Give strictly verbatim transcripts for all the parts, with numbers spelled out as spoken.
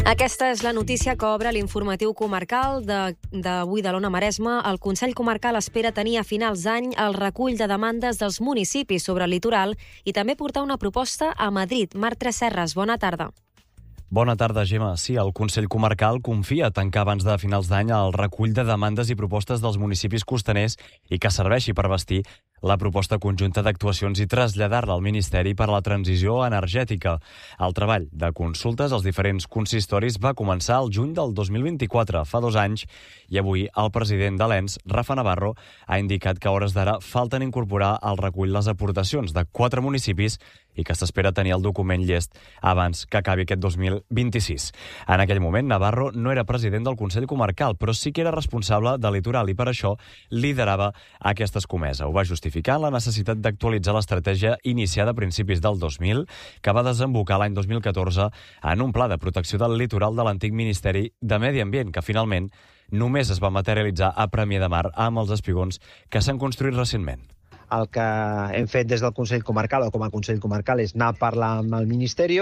Aquesta és la notícia que obre l'informatiu comarcal d'avui de l'Ona Maresme. El Consell Comarcal espera tenir a finals d'any el recull de demandes dels municipis sobre el litoral i també portar una proposta a Madrid. Marc Tresserras, bona tarda. Bona tarda, Gemma. Sí, el Consell Comarcal confia tancar abans de finals d'any el recull de demandes i propostes dels municipis costaners i que serveixi per bastir la proposta conjunta d'actuacions i traslladar-la al Ministeri per a la Transició Energètica. El treball de consultes als diferents consistoris va començar el juny del dos mil vint-i-quatre, fa dos anys, i avui el president de l'E N S, Rafa Navarro, ha indicat que a hores d'ara falten incorporar al recull les aportacions de quatre municipis i que s'espera tenir el document llest abans que acabi aquest dos mil vint-i-sis. En aquell moment, Navarro no era president del Consell Comarcal, però sí que era responsable de Litoral i per això liderava aquesta escomesa. Ho va justificar la necessitat d'actualitzar l'estratègia iniciada a principis del dos mil, que va desembocar l'any dos mil catorze en un pla de protecció del litoral de l'antic Ministeri de Medi Ambient, que finalment només es va materialitzar a Premià de Mar amb els espigons que s'han construït recentment. El que hem fet des del Consell Comarcal o com a Consell Comarcal és anar a parlar amb el Ministeri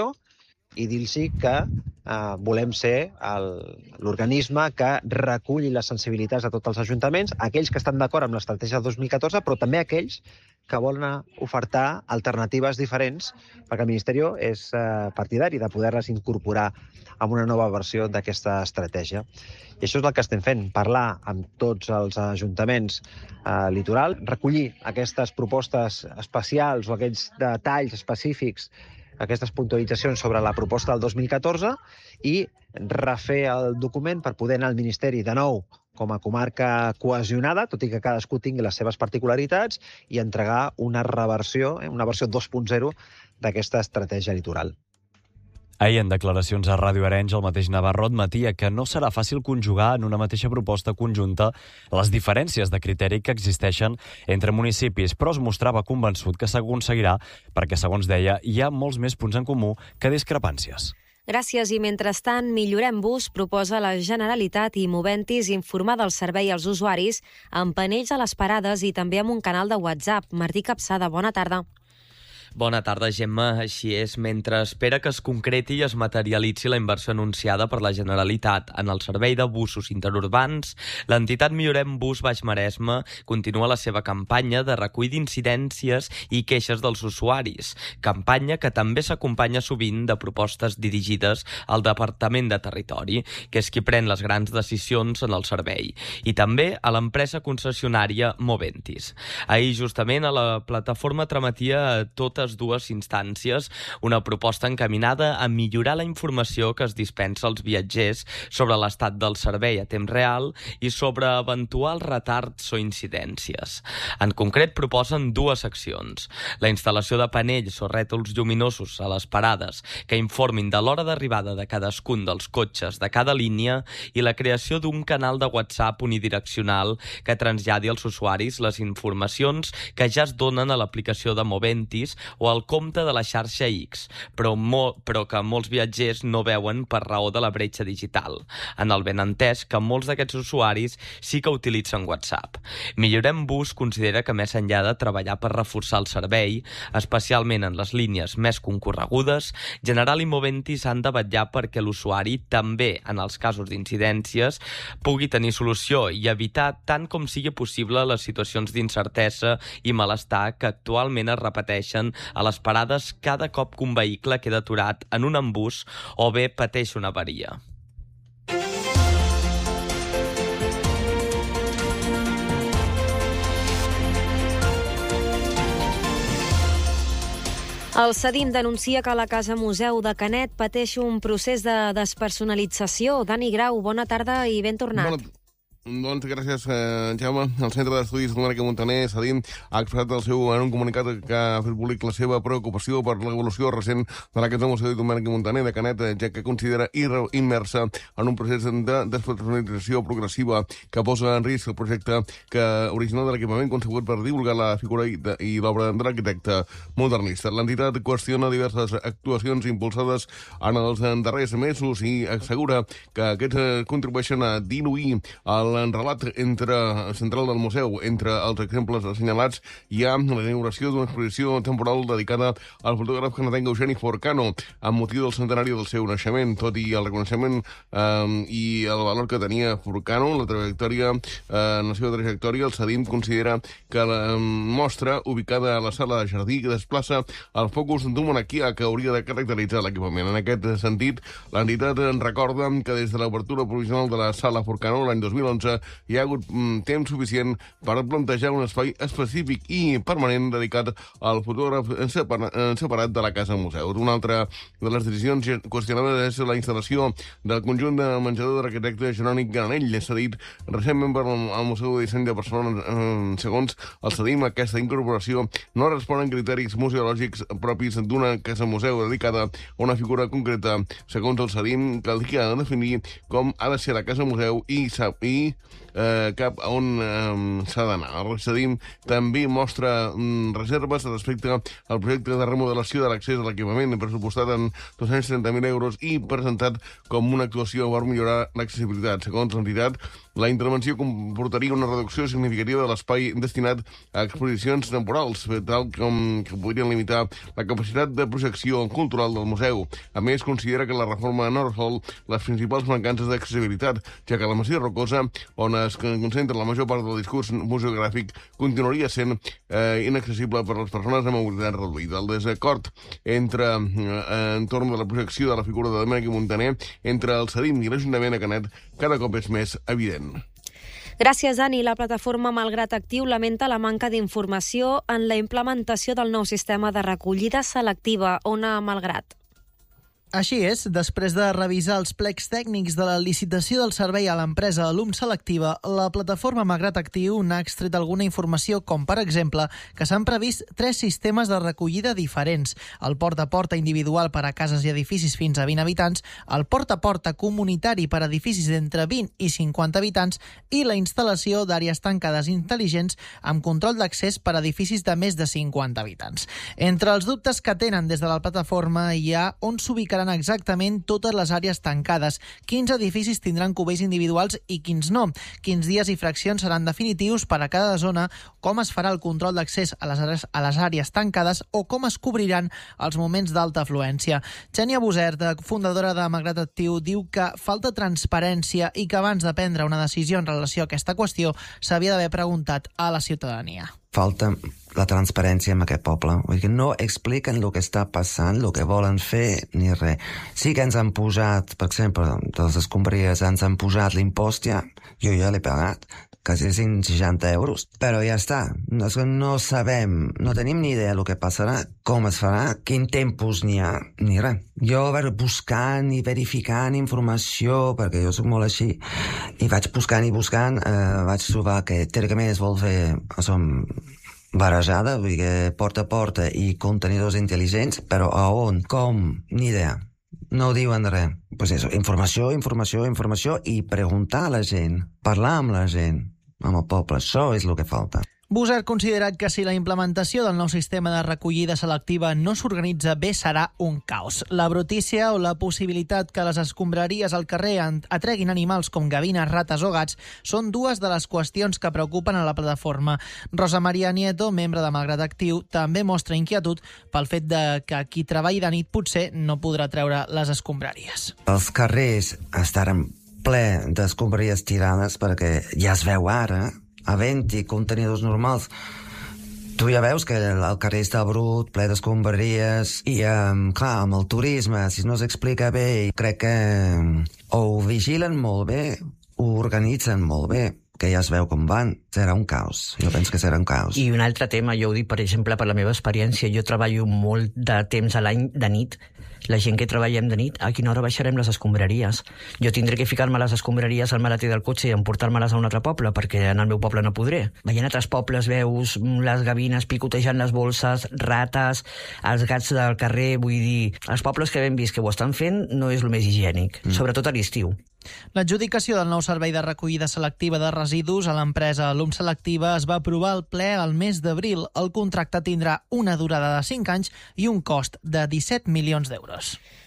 i dir-los que eh, volem ser l'organisme que reculli les sensibilitats de tots els ajuntaments, aquells que estan d'acord amb l'estratègia dos mil catorze, però també aquells que volen ofertar alternatives diferents, perquè el Ministeri és eh, partidari de poder-les incorporar amb una nova versió d'aquesta estratègia. I això és el que estem fent, parlar amb tots els ajuntaments eh, litoral, recollir aquestes propostes especials o aquests detalls específics, aquestes puntualitzacions sobre la proposta del dos mil catorze i refer el document per poder anar al Ministeri de nou com a comarca cohesionada, tot i que cadascú tingui les seves particularitats, i entregar una reversió, una versió dos punt zero d'aquesta estratègia litoral. Ahir, en declaracions a Ràdio Arenys, el mateix Navarro admetia que no serà fàcil conjugar en una mateixa proposta conjunta les diferències de criteri que existeixen entre municipis, però es mostrava convençut que s'aconseguirà perquè, segons deia, hi ha molts més punts en comú que discrepàncies. Gràcies. I mentrestant, Millorem Bus proposa a la Generalitat i Moventis informar del servei als usuaris amb panells a les parades i també amb un canal de WhatsApp. Martí Capçada, bona tarda. Bona tarda, Gemma. Així és, mentre espera que es concreti i es materialitzi la inversió anunciada per la Generalitat en el servei de busos interurbans, l'entitat Millorem Bus Baix Maresme continua la seva campanya de recull d'incidències i queixes dels usuaris, campanya que també s'acompanya sovint de propostes dirigides al Departament de Territori, que és qui pren les grans decisions en el servei, i també a l'empresa concessionària Moventis. Ahir, justament, a la plataforma trametia a totes dues instàncies una proposta encaminada a millorar la informació que es dispensa als viatgers sobre l'estat del servei a temps real i sobre eventuals retards o incidències. En concret, proposen dues accions: la instal·lació de panells o rètols lluminosos a les parades que informin de l'hora d'arribada de cadascun dels cotxes de cada línia i la creació d'un canal de WhatsApp unidireccional que traslladi als usuaris les informacions que ja es donen a l'aplicació de Moventis o al compte de la xarxa X, però, mo, però que molts viatgers no veuen per raó de la bretxa digital. En el benentès que molts d'aquests usuaris sí que utilitzen WhatsApp. Millorem Bus considera que més enllà de treballar per reforçar el servei, especialment en les línies més concorregudes, General i Moventis han de vetllar perquè l'usuari també, en els casos d'incidències, pugui tenir solució i evitar tant com sigui possible les situacions d'incertesa i malestar que actualment es repeteixen a les parades cada cop que un vehicle queda aturat en un embús o bé pateix una avaria. El Cedim denuncia que la Casa Museu de Canet pateix un procés de despersonalització. Dani Grau, bona tarda i ben tornat. Bona... Doncs gràcies, eh, Jaume. El Centre d'Estudis Domènec Montaner, Cedim, ha expressat el seu, en un comunicat que ha fet públic la seva preocupació per l'evolució recent de la Casa Museu Domènec Montaner de Canet, ja que considera immersa en un procés de despersonalització progressiva que posa en risc el projecte que original de l'equipament concebut per divulgar la figura i, i l'obra de l'arquitecte modernista. L'entitat qüestiona diverses actuacions impulsades en els darrers mesos i assegura que aquests contribueixen a diluir el l'enrelat entre, central del museu. Entre els exemples assenyalats hi ha la inauguració d'una exposició temporal dedicada al fotògraf canadenc Eugeni Forcano amb motiu del centenari del seu naixement. Tot i el reconeixement eh, i el valor que tenia Forcano, la trajectòria, eh, en la seva trajectòria, el CEDIM considera que la mostra, ubicada a la sala de jardí, que desplaça el focus d'un monarquia que hauria de caracteritzar l'equipament. En aquest sentit, l'entitat recorda que des de l'obertura provisional de la sala Forcano l'any dos mil onze hi ha hagut mm, temps suficient per plantejar un espai específic i permanent dedicat al fotògraf separat de la Casa Museu. Una altra de les decisions qüestionades és la instal·lació del conjunt de menjador de l'arquitecte Jerònic Granell, cedit recentment per al Museu de Disseny de Barcelona. Segons el CEDIM, aquesta incorporació no respon a criteris museològics propis d'una casa museu dedicada a una figura concreta. Segons el CEDIM, caldria definir com ha de ser la casa museu i, i eh, cap a on eh, s'ha d'anar. El CEDIM també mostra mm, reserves respecte al projecte de remodelació de l'accés a l'equipament, pressupostat en dos-cents trenta mil euros i presentat com una actuació per millorar l'accessibilitat. Segons l'entitat, la intervenció comportaria una reducció significativa de l'espai destinat a exposicions temporals, tal com que podrien limitar la capacitat de projecció cultural del museu. A més, considera que la reforma no resol les principals mancances d'accessibilitat, ja que la Masia Rocosa, on es concentra la major part del discurs museogràfic, continuaria sent eh, inaccessible per a les persones amb mobilitat reduïda. El desacord entre eh, entorn de la projecció de la figura de Domènec i Montaner entre el CEDIM i l'Ajuntament de Canet cada cop és més evident. Gràcies, Ani. La plataforma Malgrat Actiu lamenta la manca d'informació en la implementació del nou sistema de recollida selectiva. Ona Malgrat. Així és, després de revisar els plecs tècnics de la licitació del servei a l'empresa Alum Selectiva, la plataforma Malgrat Actiu n'ha extret alguna informació, com per exemple que s'han previst tres sistemes de recollida diferents: el porta a porta individual per a cases i edificis fins a vint habitants, el porta a porta comunitari per a edificis d'entre vint i cinquanta habitants i la instal·lació d'àrees tancades intel·ligents amb control d'accés per a edificis de més de cinquanta habitants. Entre els dubtes que tenen des de la plataforma hi ha on s'ubicaran exactament totes les àrees tancades, quins edificis tindran cubells individuals i quins no, quins dies i fraccions seran definitius per a cada zona, com es farà el control d'accés a les àrees, a les àrees tancades o com es cobriran els moments d'alta afluència. Xènia Busert, fundadora de Malgrat Actiu, diu que falta transparència i que abans de prendre una decisió en relació a aquesta qüestió s'havia d'haver preguntat a la ciutadania. Falta la transparència en aquest poble. Vull dir que no expliquen el que està passant, el que volen fer, ni res. Sí que ens han posat, per exemple, de les escombraries, ens han posat l'impost ja. Jo ja l'he pagat, quasi cent seixanta euros. Però ja està. No, no sabem, no tenim ni idea del que passarà, com es farà, quin tempos n'hi ha, ni res. Jo vaig buscant i verificant informació, perquè jo soc molt així, i vaig buscant i buscant, eh, vaig trobar que teòricament es vol fer som barrejada, vull dir que porta a porta i contenidors intel·ligents, però a on, com, ni idea. No diuen res. Pues eso, informació, informació, informació i preguntar a la gent, parlar amb la gent, amb el poble. Això és el que falta. Busert considera que si la implementació del nou sistema de recollida selectiva no s'organitza bé serà un caos. La brutícia o la possibilitat que les escombraries al carrer atreguin animals com gavines, rates o gats són dues de les qüestions que preocupen a la plataforma. Rosa Maria Nieto, membre de Malgrat Actiu, també mostra inquietud pel fet de que qui treballi de nit potser no podrà treure les escombraries. Els carrers estaran ple d'escombraries tirades perquè ja es veu ara, havent-hi contenidors normals. Tu ja veus que el carrer està brut, ple d'escombraries, i, um, clar, amb el turisme, si no s'explica bé, crec que o ho vigilen molt bé, ho organitzen molt bé, que ja es veu com van. Serà un caos. Jo penso que serà un caos. I un altre tema, jo ho dic, per exemple, per la meva experiència, jo treballo molt de temps a l'any de nit. La gent que treballem de nit, a quina hora baixarem les escombraries? Jo tindré que ficar-me les escombraries al maletí del cotxe i emportar-me-les a un altre poble, perquè en el meu poble no podré. Veient altres pobles veus les gavines picotejant les bolses, rates, els gats del carrer, vull dir, els pobles que hem vist que ho estan fent no és el més higiènic, mm. sobretot a l'estiu. L'adjudicació del nou servei de recollida selectiva de residus a l'empresa Alum Selectiva es va aprovar al ple al mes d'abril. El contracte tindrà una durada de cinc anys i un cost de disset milions d'euros.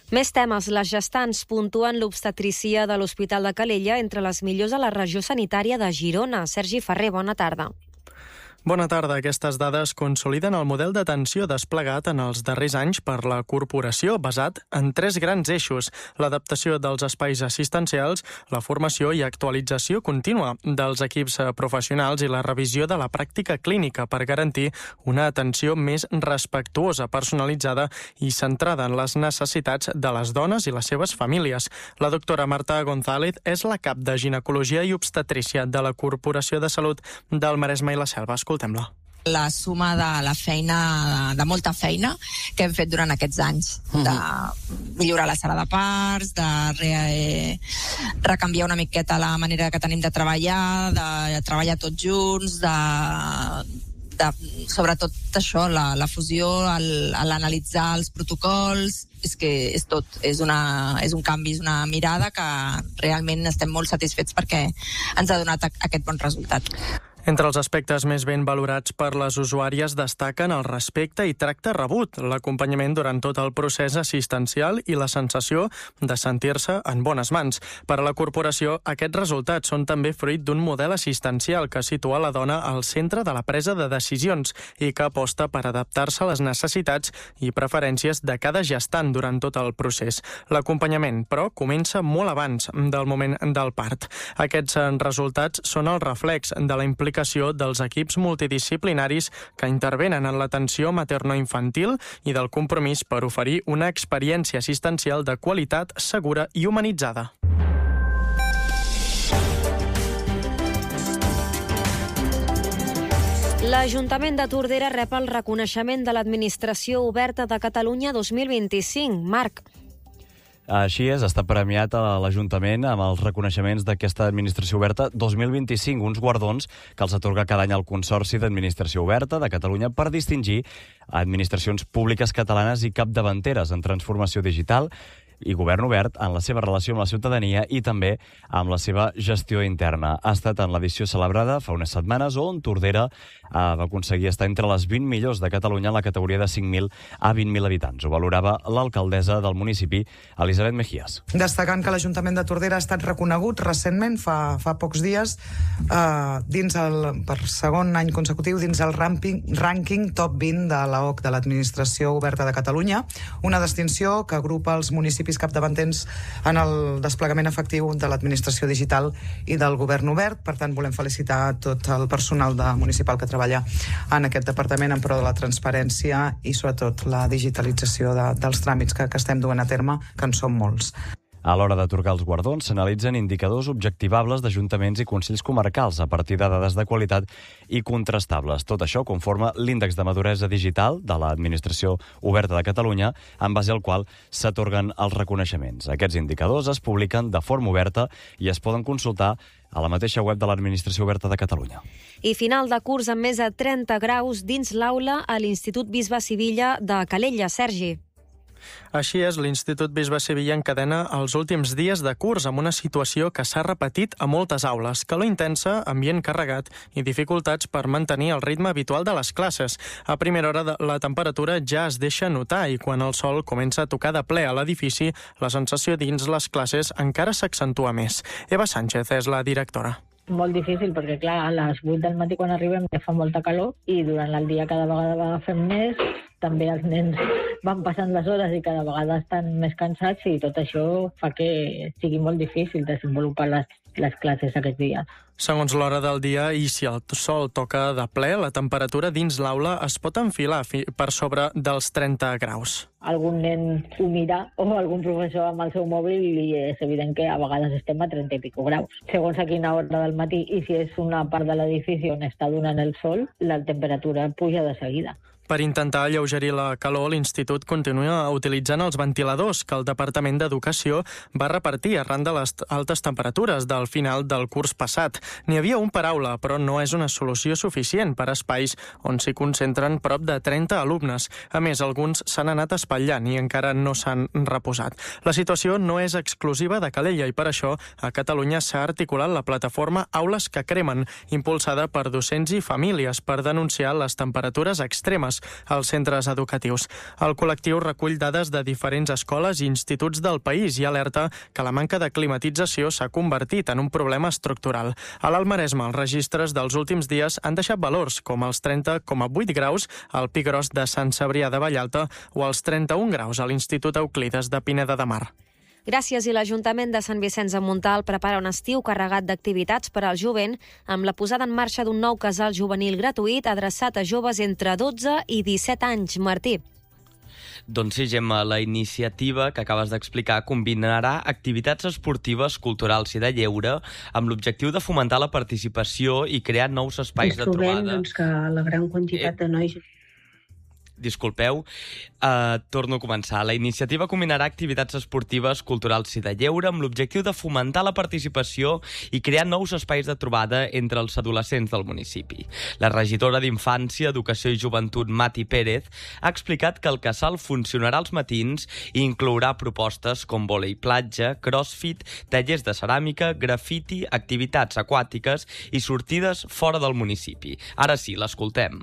Més temes. Les gestants puntuen l'obstetricia de l'Hospital de Calella entre les millors a la regió sanitària de Girona. Sergi Ferrer, bona tarda. Bona tarda. Aquestes dades consoliden el model d'atenció desplegat en els darrers anys per la corporació, basat en tres grans eixos: l'adaptació dels espais assistencials, la formació i actualització contínua dels equips professionals i la revisió de la pràctica clínica per garantir una atenció més respectuosa, personalitzada i centrada en les necessitats de les dones i les seves famílies. La doctora Marta González és la cap de ginecologia i obstetrícia de la Corporació de Salut del Maresme i la Selva. Escoltem-la. La suma de la feina, de molta feina que hem fet durant aquests anys, de millorar la sala de parts, de re, recanviar una miqueta la manera que tenim de treballar, de treballar tots junts, de, de sobretot això, la, la fusió, l'analitzar els protocols. És que és tot, és, una, és un canvi, és una mirada que realment estem molt satisfets perquè ens ha donat aquest bon resultat. Entre els aspectes més ben valorats per les usuàries destaquen el respecte i tracte rebut, l'acompanyament durant tot el procés assistencial i la sensació de sentir-se en bones mans. Per a la corporació, aquests resultats són també fruit d'un model assistencial que situa la dona al centre de la presa de decisions i que aposta per adaptar-se a les necessitats i preferències de cada gestant durant tot el procés. L'acompanyament, però, comença molt abans del moment del part. Aquests resultats són el reflex de la implicació dels equips multidisciplinaris que intervenen en l'atenció materno-infantil i del compromís per oferir una experiència assistencial de qualitat, segura i humanitzada. L'Ajuntament de Tordera rep el reconeixement de l'Administració Oberta de Catalunya dos mil vint-i-cinc. Marc. Així és, està premiat a l'Ajuntament amb els reconeixements d'aquesta Administració Oberta dos mil vint-i-cinc, uns guardons que els atorga cada any el Consorci d'Administració Oberta de Catalunya per distingir administracions públiques catalanes i capdavanteres en transformació digital i govern obert en la seva relació amb la ciutadania i també amb la seva gestió interna. Ha estat en l'edició celebrada fa unes setmanes on Tordera eh, va aconseguir estar entre les vint millors de Catalunya en la categoria de cinc mil a vint mil habitants. Ho valorava l'alcaldessa del municipi, Elisabet Mejías. Destacant que l'Ajuntament de Tordera ha estat reconegut recentment, fa, fa pocs dies, eh, dins el, per segon any consecutiu, dins el rànquing, rànquing top vint de l'A O C, de l'Administració Oberta de Catalunya, una distinció que agrupa els municipis capdavanters en el desplegament efectiu de l'administració digital i del govern obert. Per tant, volem felicitar tot el personal de municipal que treballa en aquest departament en pro de la transparència i sobretot la digitalització de, dels tràmits que, que estem duent a terme, que en són molts. A l'hora d'atorgar els guardons s'analitzen indicadors objectivables d'ajuntaments i consells comarcals a partir de dades de qualitat i contrastables. Tot això conforma l'índex de maduresa digital de l'Administració Oberta de Catalunya, en base al qual s'atorguen els reconeixements. Aquests indicadors es publiquen de forma oberta i es poden consultar a la mateixa web de l'Administració Oberta de Catalunya. I final de curs amb més de trenta graus dins l'aula a l'Institut Bisbe Sivilla de Calella. Sergi. Així és, l'Institut Bisbe Sivilla encadena els últims dies de curs amb una situació que s'ha repetit a moltes aules: calor intensa, ambient carregat i dificultats per mantenir el ritme habitual de les classes. A primera hora la temperatura ja es deixa notar i quan el sol comença a tocar de ple a l'edifici, la sensació dins les classes encara s'accentua més. Eva Sánchez és la directora. Molt difícil, perquè clar, a les vuit del matí quan arribem ja fa molta calor i durant el dia cada vegada fem més, també els nens van passant les hores i cada vegada estan més cansats i tot això fa que sigui molt difícil desenvolupar les, les classes aquests dies. Segons l'hora del dia i si el sol toca de ple, la temperatura dins l'aula es pot enfilar per sobre dels trenta graus. Algun nen ho mira o algun professor amb el seu mòbil i és evident que a vegades estem a trenta i pico graus. Segons a quina hora del matí i si és una part de l'edifici on està donant el sol, la temperatura puja de seguida. Per intentar alleugerir la calor, l'Institut continua utilitzant els ventiladors que el Departament d'Educació va repartir arran de les altes temperatures del final del curs passat. N'hi havia un per aula, però no és una solució suficient per a espais on s'hi concentren prop de trenta alumnes. A més, alguns s'han anat espatllant i encara no s'han reposat. La situació no és exclusiva de Calella i per això a Catalunya s'ha articulat la plataforma Aules que cremen, impulsada per docents i famílies per denunciar les temperatures extremes. curs als centres educatius. El col·lectiu recull dades de diferents escoles i instituts del país i alerta que la manca de climatització s'ha convertit en un problema estructural. A l'Alt Maresme, els registres dels últims dies han deixat valors com els trenta coma vuit graus al Pi Gros de Sant Cebrià de Vallalta o els trenta-un graus a l'Institut Euclides de Pineda de Mar. Gràcies. I l'Ajuntament de Sant Vicenç de Montalt prepara un estiu carregat d'activitats per al jovent amb la posada en marxa d'un nou casal juvenil gratuït adreçat a joves entre dotze i disset anys. Martí. Doncs sí, Gemma, la iniciativa que acabes d'explicar combinarà activitats esportives, culturals i de lleure amb l'objectiu de fomentar la participació i crear nous espais de trobada. Ens trobem doncs, que la gran quantitat de nois... Disculpeu, uh, torno a començar. La iniciativa combinarà activitats esportives, culturals i de lleure amb l'objectiu de fomentar la participació i crear nous espais de trobada entre els adolescents del municipi. La regidora d'Infància, Educació i Joventut, Mati Pérez, ha explicat que el casal funcionarà als matins i inclourà propostes com vòlei platja, crossfit, tallers de ceràmica, grafiti, activitats aquàtiques i sortides fora del municipi. Ara sí, l'escoltem.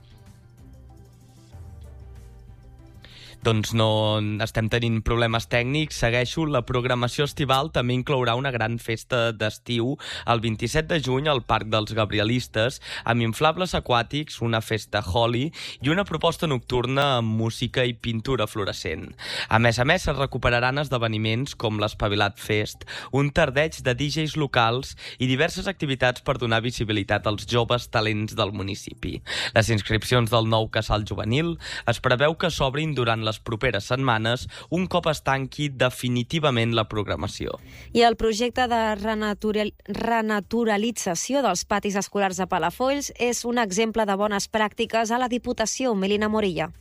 Doncs no estem tenint problemes tècnics, segueixo. La programació estival també inclourà una gran festa d'estiu el vint-i-set de juny al Parc dels Gabrielistes, amb inflables aquàtics, una festa Holi i una proposta nocturna amb música i pintura fluorescent. A més a més, es recuperaran esdeveniments com l'Espavilat Fest, un tardeig de D Js locals i diverses activitats per donar visibilitat als joves talents del municipi. Les inscripcions del nou casal juvenil es preveu que s'obrin durant les properes setmanes, un cop es tanqui definitivament la programació. I el projecte de renatural... renaturalització dels patis escolars de Palafolls és un exemple de bones pràctiques a la Diputació. Melina Morilla.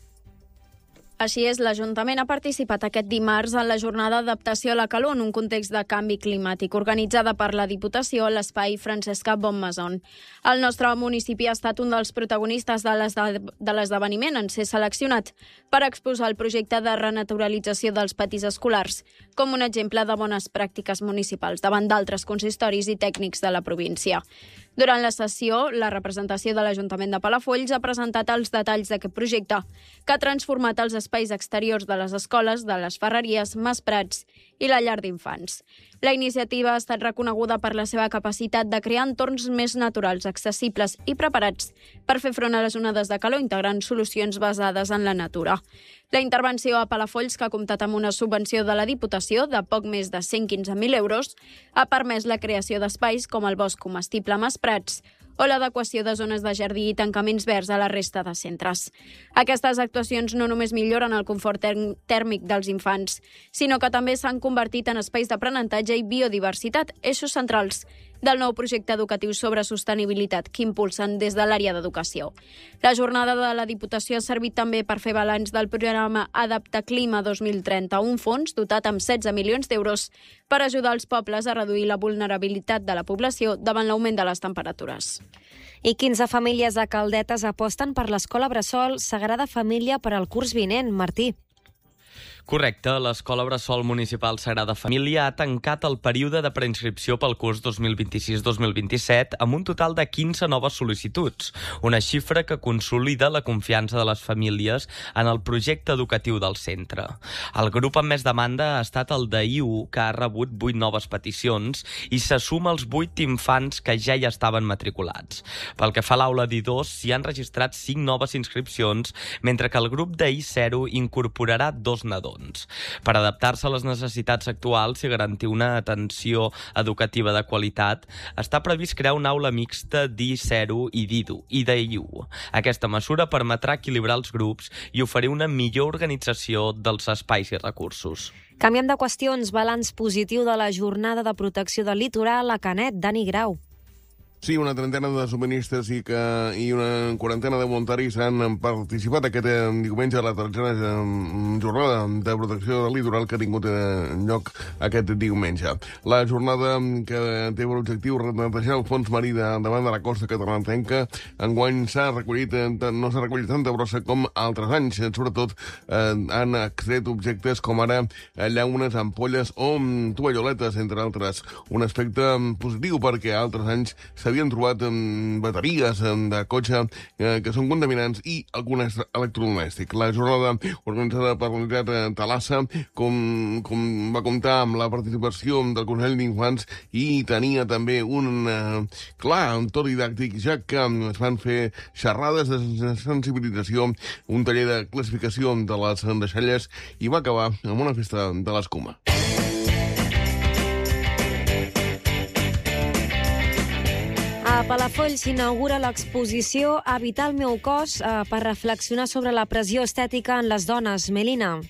Així és, l'Ajuntament ha participat aquest dimarts en la jornada d'adaptació a la calor en un context de canvi climàtic, organitzada per la Diputació a l'espai Francesca Bonmaison. El nostre municipi ha estat un dels protagonistes de l'esdeveniment en ser seleccionat per exposar el projecte de renaturalització dels patis escolars, com un exemple de bones pràctiques municipals davant d'altres consistoris i tècnics de la província. Durant la sessió, la representació de l'Ajuntament de Palafolls ha presentat els detalls d'aquest projecte, que ha transformat els espais exteriors de les escoles, de les ferreries, Mas Prats i la llar d'infants. La iniciativa ha estat reconeguda per la seva capacitat de crear entorns més naturals, accessibles i preparats per fer front a les onades de calor integrant solucions basades en la natura. La intervenció a Palafolls, que ha comptat amb una subvenció de la Diputació de poc més de cent quinze mil euros, ha permès la creació d'espais com el bosc comestible Mas Prats o l'adequació de zones de jardí i tancaments verds a la resta de centres. Aquestes actuacions no només milloren el confort tèrmic dels infants, sinó que també s'han convertit en espais d'aprenentatge i biodiversitat, eixos centrals del nou projecte educatiu sobre sostenibilitat que impulsen des de l'àrea d'educació. La jornada de la Diputació ha servit també per fer balanç del programa Adapta Clima dos mil trenta, un fons dotat amb setze milions d'euros per ajudar els pobles a reduir la vulnerabilitat de la població davant l'augment de les temperatures. I quinze famílies de Caldetes aposten per l'escola bressol Sagrada Família per al curs vinent. Martí. Correcte, l'Escola Bressol Municipal Sagrada Família ha tancat el període de preinscripció pel curs dos mil vint-i-sis dos mil vint-i-set amb un total de quinze noves sol·licituds, una xifra que consolida la confiança de les famílies en el projecte educatiu del centre. El grup amb més demanda ha estat el d'I U, que ha rebut vuit noves peticions i se suma als vuit infants que ja hi estaven matriculats. Pel que fa a l'aula d'I dos, s'hi han registrat cinc noves inscripcions, mentre que el grup d'I zero incorporarà dos nadons. Per adaptar-se a les necessitats actuals i garantir una atenció educativa de qualitat, està previst crear una aula mixta d'I zero i d'I U. Aquesta mesura permetrà equilibrar els grups i oferir una millor organització dels espais i recursos. Canviem de qüestions. Balanç positiu de la jornada de protecció del litoral a Canet. Dani Grau. Sí, una trentena de subministres i, que, i una quarantena de voluntaris han participat aquest diumenge a la tercera jornada de protecció del litoral que ha tingut lloc aquest diumenge. La jornada que té per objectiu netejar el fons marí de, davant de la costa catalanenca, enguany s'ha recollit, no s'ha recollit tanta brossa com altres anys. Sobretot eh, han extret objectes com ara llaunes, ampolles o tovalloletes, entre altres. Un aspecte positiu perquè altres anys s'ha s'havien trobat um, bateries um, de cotxe uh, que són contaminants i algun electrodomèstic. La jornada organitzada per la unitat Thalassa com, com va comptar amb la participació del Consell d'Infants i tenia també un, uh, clar, un to didàctic, ja que es van fer xerrades de sensibilització, un taller de classificació de les deixalles i va acabar amb una festa de l'escuma. A Palafolls s'inaugura l'exposició Habitar el meu cos eh, per reflexionar sobre la pressió estètica en les dones. Melina.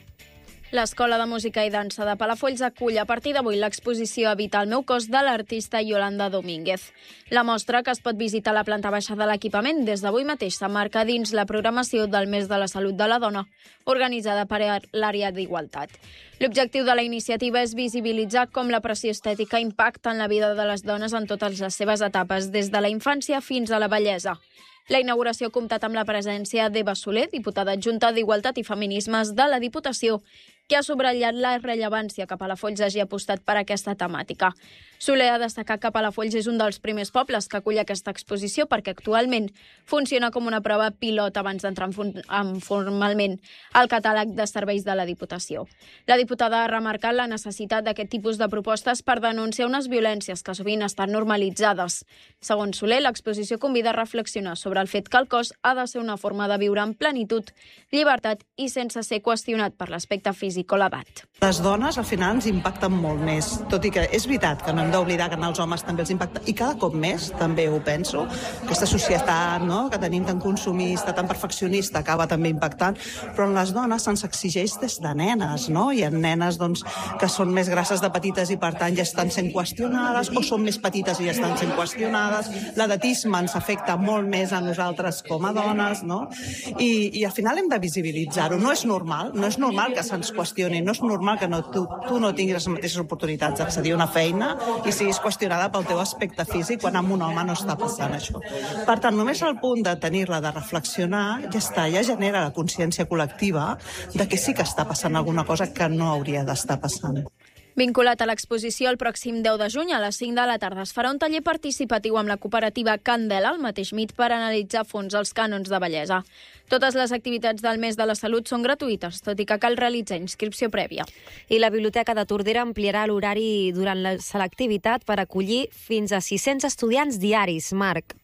L'Escola de Música i Dansa de Palafolls acull a partir d'avui l'exposició Habitar el meu cos de l'artista Yolanda Domínguez. La mostra, que es pot visitar a la planta baixa de l'equipament des d'avui mateix, s'emmarca dins la programació del Mes de la Salut de la Dona, organitzada per l'àrea d'Igualtat. L'objectiu de la iniciativa és visibilitzar com la pressió estètica impacta en la vida de les dones en totes les seves etapes, des de la infància fins a la vellesa. La inauguració ha comptat amb la presència d'Eva Soler, diputada adjunta d'Igualtat i Feminismes de la Diputació, que ha subratllat la rellevància que Palafolls hagi apostat per aquesta temàtica. Soler ha destacat que Palafolls és un dels primers pobles que acull aquesta exposició perquè actualment funciona com una prova pilot abans d'entrar formalment al catàleg de serveis de la Diputació. La diputada ha remarcat la necessitat d'aquest tipus de propostes per denunciar unes violències que sovint estan normalitzades. Segons Soler, l'exposició convida a reflexionar sobre el fet que el cos ha de ser una forma de viure en plenitud, llibertat i sense ser qüestionat per l'aspecte físic o l'edat. Les dones al final ens impacten molt més, tot i que és veritat que no hem d'oblidar que als homes també els impacta, i cada cop més també ho penso, aquesta societat, no?, que tenim tan consumista, tan perfeccionista, acaba també impactant, però en les dones se'ns exigeix des de nenes, no? Hi ha nenes doncs, que són més grasses de petites i per tant ja estan sent qüestionades, o són més petites i ja estan sent qüestionades, l'edatisme ens afecta molt més a nosaltres com a dones, no? I, i al final hem de visibilitzar-ho, no és normal, no és normal que se'ns qüestioni, no és normal que no, tu, tu no tinguis les mateixes oportunitats d'accedir a una feina i siguis qüestionada pel teu aspecte físic quan amb un home no està passant això. Per tant, només al punt de tenir-la, de reflexionar, ja està, ja genera la consciència col·lectiva de que sí que està passant alguna cosa que no hauria d'estar passant. Vinculat a l'exposició, el pròxim deu de juny a les cinc de la tarda es farà un taller participatiu amb la cooperativa Candela, al mateix mit, per analitzar a fons els cànons de bellesa. Totes les activitats del Mes de la Salut són gratuïtes, tot i que cal realitzar inscripció prèvia. I la Biblioteca de Tordera ampliarà l'horari durant la selectivitat per acollir fins a sis-cents estudiants diaris. Marc.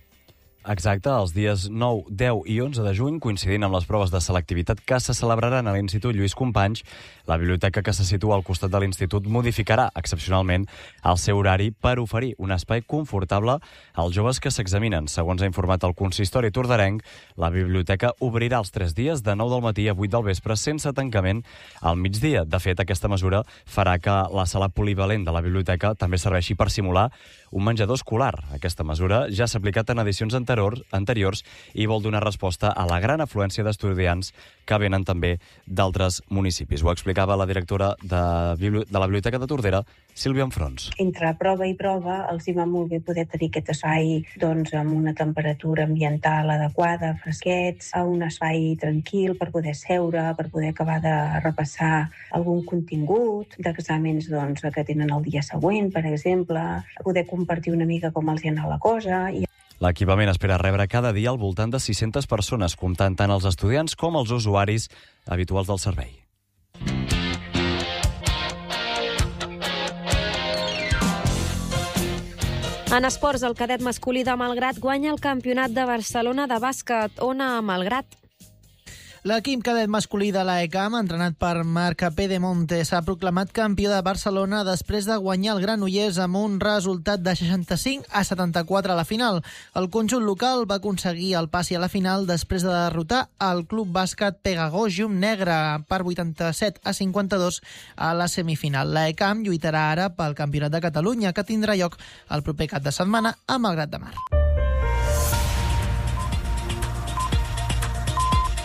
Exacte, els dies nou, deu i onze de juny, coincidint amb les proves de selectivitat que se celebraran a l'Institut Lluís Companys, la biblioteca que se situa al costat de l'Institut modificarà excepcionalment el seu horari per oferir un espai confortable als joves que s'examinen. Segons ha informat el consistori torderenc, la biblioteca obrirà els tres dies de nou del matí a vuit del vespre sense tancament al migdia. De fet, aquesta mesura farà que la sala polivalent de la biblioteca també serveixi per simular un menjador escolar. Aquesta mesura ja s'ha aplicat en edicions anteriors anteriors i vol donar resposta a la gran afluència d'estudiants que venen també d'altres municipis. Ho explicava la directora de, de la Biblioteca de Tordera, Sílvia Enfrons. Entre prova i prova els hi va molt bé poder tenir aquest espai doncs, amb una temperatura ambiental adequada, fresquets, a un espai tranquil per poder seure, per poder acabar de repassar algun contingut d'exàmens doncs, que tenen el dia següent, per exemple, poder compartir una mica com els hi ha anat la cosa. I l'equipament espera rebre cada dia al voltant de sis-centes persones, comptant tant els estudiants com els usuaris habituals del servei. En esports, el cadet masculí de Malgrat guanya el Campionat de Barcelona de bàsquet. Ona Malgrat. L'equip cadet masculí de l'A E C A M, entrenat per Marc Pedemonte, s'ha proclamat campió de Barcelona després de guanyar el Granollers amb un resultat de seixanta-cinc a setanta-quatre a la final. El conjunt local va aconseguir el passi a la final després de derrotar el club bàsquet Pegagògium Negre per vuitanta-set a cinquanta-dos a la semifinal. L'A E C A M lluitarà ara pel Campionat de Catalunya, que tindrà lloc el proper cap de setmana a Malgrat de Mar.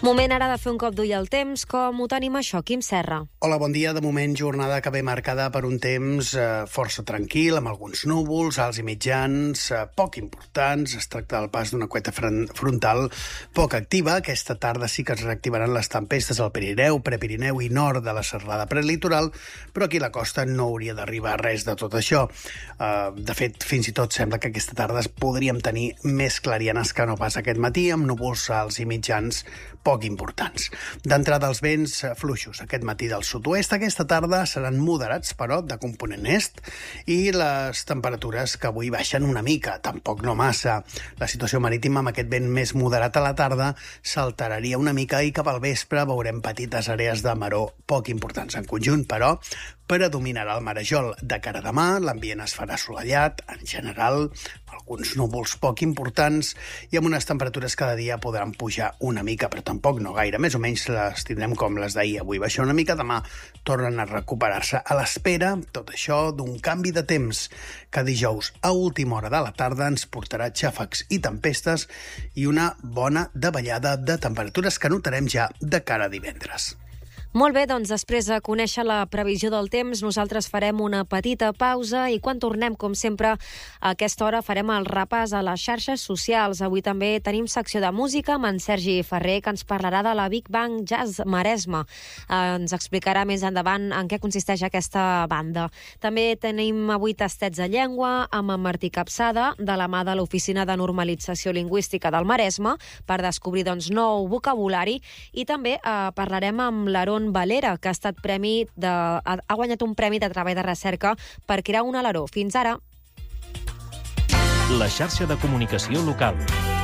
Moment ara de fer un cop d'ull al temps. Com ho tenim això, Quim Serra? Hola, bon dia. De moment, jornada que ve marcada per un temps eh, força tranquil, amb alguns núvols, alts i mitjans, eh, poc importants. Es tracta del pas d'una cueta frontal poc activa. Aquesta tarda sí que es reactivaran les tempestes al Pirineu, Prepirineu i nord de la serralada prelitoral, però aquí a la costa no hauria d'arribar res de tot això. Eh, de fet, fins i tot sembla que aquesta tarda podríem tenir més clarianes que no pas aquest matí, amb núvols alts i mitjans poc importants. D'entrada, els vents fluixos aquest matí del sud-oest. Aquesta tarda seran moderats, però de component est, i les temperatures que avui baixen una mica, tampoc no massa. La situació marítima, amb aquest vent més moderat a la tarda, s'alteraria una mica i cap al vespre veurem petites àrees de maror poc importants. En conjunt, però, predominarà el marejol. De cara a demà, l'ambient es farà assolellat, en general, alguns núvols poc importants i amb unes temperatures cada dia podran pujar una mica, però tampoc no gaire. Més o menys les tindrem com les d'ahir. Avui baixa una mica, demà tornen a recuperar-se. A l'espera, tot això, d'un canvi de temps que dijous a última hora de la tarda ens portarà xàfecs i tempestes i una bona davallada de temperatures que notarem ja de cara a divendres. Molt bé, doncs després de conèixer la previsió del temps, nosaltres farem una petita pausa i quan tornem, com sempre, a aquesta hora farem el repàs a les xarxes socials. Avui també tenim secció de música amb en Sergi Ferrer, que ens parlarà de la Big Bang Jazz Maresme. Eh, ens explicarà més endavant en què consisteix aquesta banda. També tenim avui tastets de llengua amb en Martí Capçada, de la mà de l'Oficina de Normalització Lingüística del Maresme, per descobrir doncs, nou vocabulari, i també eh, parlarem amb l'Aaron Valera, que ha estat premi de, ha, ha guanyat un premi de treball de recerca per crear un aleró. Fins ara. La xarxa de comunicació local.